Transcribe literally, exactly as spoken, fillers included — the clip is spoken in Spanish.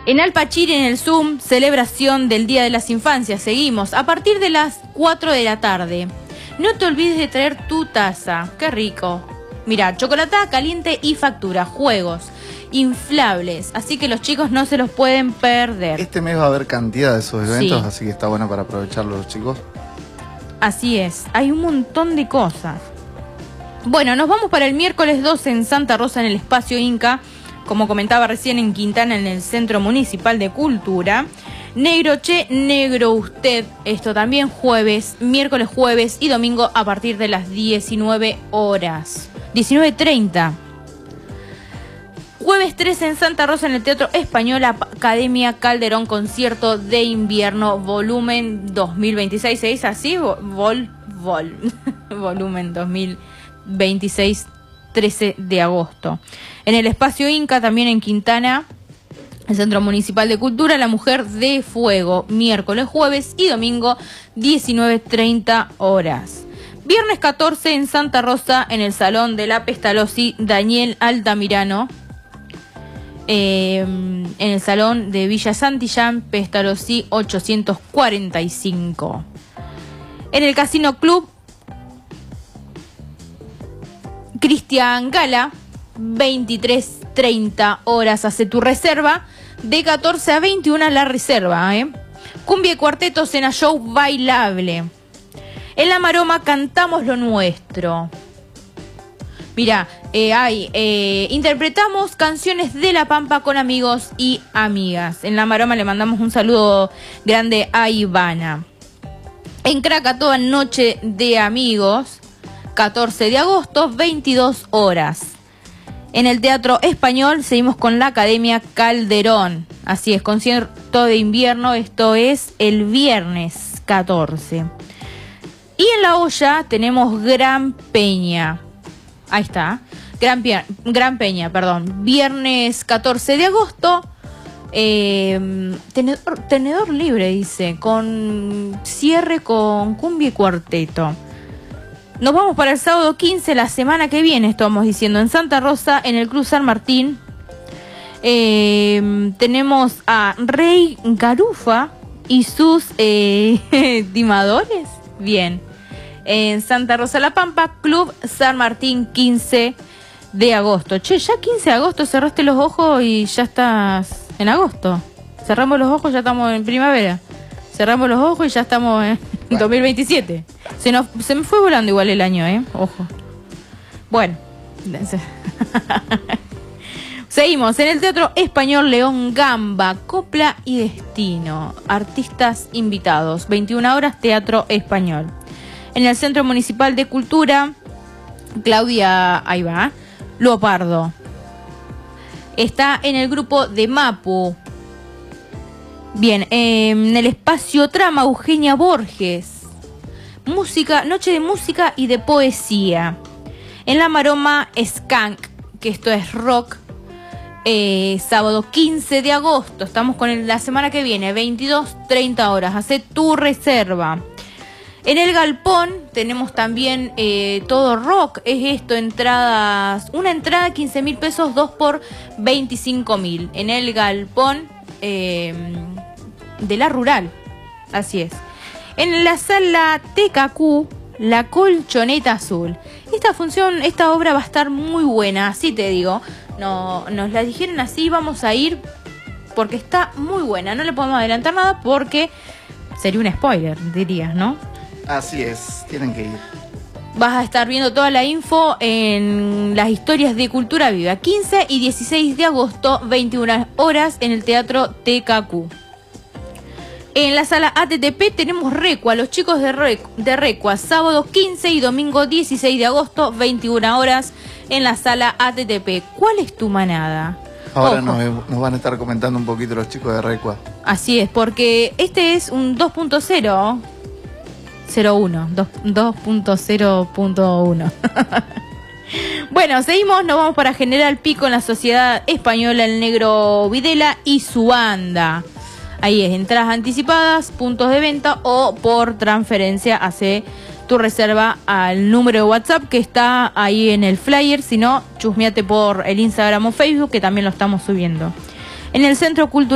En Alpachiri, en el Zoom, celebración del Día de las Infancias. Seguimos a partir de las cuatro de la tarde. No te olvides de traer tu taza. ¡Qué rico! Mirá, chocolatada caliente y factura, juegos, inflables. Así que los chicos no se los pueden perder. Este mes va a haber cantidad de esos eventos, sí. Así que está bueno para aprovecharlo los chicos. Así es, hay un montón de cosas. Bueno, nos vamos para el miércoles doce en Santa Rosa, en el Espacio Inca. Como comentaba recién, en Quintana, en el Centro Municipal de Cultura. Negro Che, Negro Usted. Esto también jueves, miércoles, jueves y domingo a partir de las diecinueve horas. diecinueve treinta. Jueves trece en Santa Rosa, en el Teatro Español, Academia Calderón, concierto de invierno, volumen dos mil veintiséis. ¿Se dice así? Vol, vol. Volumen dos mil veintiséis, trece de agosto. En el Espacio Inca, también en Quintana, el Centro Municipal de Cultura, La Mujer de Fuego, miércoles, jueves y domingo, diecinueve treinta horas. Viernes catorce en Santa Rosa, en el Salón de la Pestalozzi, Daniel Altamirano, eh, en el Salón de Villa Santillán, Pestalozzi ochocientos cuarenta y cinco. En el Casino Club, Cristian Gala, veintitrés treinta horas. Hace tu reserva de catorce a veintiuna, la reserva, ¿eh? Cumbia y Cuarteto, cena show bailable. En La Maroma, Cantamos lo Nuestro. Mira, eh, hay, eh, interpretamos canciones de La Pampa con amigos y amigas. En La Maroma le mandamos un saludo grande a Ivana. En Krakatoa, Noche de Amigos, catorce de agosto, veintidós horas. En el Teatro Español seguimos con la Academia Calderón. Así es, concierto de invierno, esto es el viernes catorce. Y en La Olla tenemos Gran Peña. Ahí está. Gran, Pia- Gran Peña, perdón. Viernes catorce de agosto. Eh, tenedor, tenedor libre, dice. Con cierre con cumbia y cuarteto. Nos vamos para el sábado quince, la semana que viene, estamos diciendo, en Santa Rosa, en el Club San Martín. Eh, tenemos a Rey Garufa y sus eh, timadores. Bien. En Santa Rosa La Pampa, Club San Martín, quince de agosto. Che, ya quince de agosto, cerraste los ojos y ya estás en agosto. Cerramos los ojos, ya estamos en primavera. Cerramos los ojos y ya estamos en bueno. dos mil veintisiete. Se, nos, se me fue volando igual el año, ¿eh? Ojo. Bueno. Seguimos en el Teatro Español León Gamba, Copla y Destino. Artistas invitados. veintiuna horas, Teatro Español. En el Centro Municipal de Cultura, Claudia, ahí va, Lopardo. Está en el grupo de Mapu. Bien, eh, en el Espacio Trama, Eugenia Borges. Música, noche de música y de poesía. En La Maroma, Skank, que esto es rock. Eh, sábado quince de agosto, estamos con el, la semana que viene, veintidós treinta horas. Hace tu reserva. En el Galpón tenemos también eh, todo rock. Es esto, entradas, una entrada quince mil pesos, dos por veinticinco mil. En el Galpón eh, de la Rural. Así es. En la sala T K Q, La Colchoneta Azul. Esta función, esta obra va a estar muy buena, así te digo. No, nos la dijeron así, vamos a ir porque está muy buena. No le podemos adelantar nada porque sería un spoiler, dirías, ¿no? Así es, tienen que ir. Vas a estar viendo toda la info en las historias de Cultura Viva. quince y dieciséis de agosto, veintiuna horas, en el Teatro T K Q. En la sala A T T P tenemos Recua, los chicos de, Re, de Recua, sábado quince y domingo dieciséis de agosto, veintiuna horas, en la sala A T T P. ¿Cuál es tu manada? Ahora nos, nos van a estar comentando un poquito los chicos de Recua. Así es, porque este es un dos punto cero. cero uno, dos punto cero punto uno. Bueno, seguimos, nos vamos para General Pico en la Sociedad Española, el Negro Videla y su banda. Ahí es, entradas anticipadas, puntos de venta o por transferencia. Hace tu reserva al número de WhatsApp que está ahí en el flyer. Si no, chusmeate por el Instagram o Facebook, que también lo estamos subiendo. En el Centro Cultural